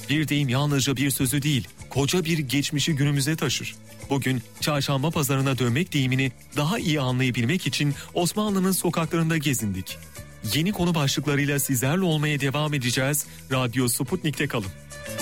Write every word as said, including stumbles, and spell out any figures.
Bir deyim yalnızca bir sözü değil, koca bir geçmişi günümüze taşır. Bugün çarşamba pazarına dönmek deyimini daha iyi anlayabilmek için Osmanlı'nın sokaklarında gezindik. Yeni konu başlıklarıyla sizlerle olmaya devam edeceğiz. Radyo Sputnik'te kalın.